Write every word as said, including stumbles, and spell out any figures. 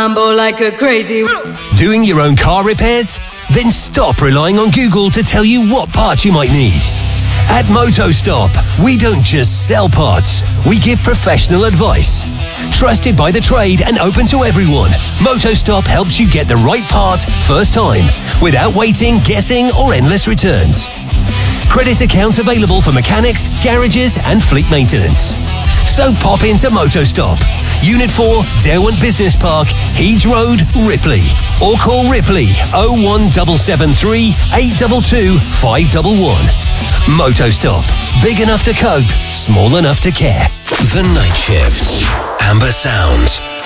mambo like a crazy. Doing your own car repairs? Then stop relying on Google to tell you what parts you might need. At MotoStop, we don't just sell parts, we give professional advice. Trusted by the trade and open to everyone, MotoStop helps you get the right part first time, without waiting, guessing or endless returns. Credit accounts available for mechanics, garages and fleet maintenance. So pop into MotoStop, Unit four, Derwent Business Park, Heeds Road, Ripley. Or call Ripley oh one seven seven three, eight two two, five one one. MotoStop. Big enough to cope, small enough to care. The Night Shift. Amber Sound.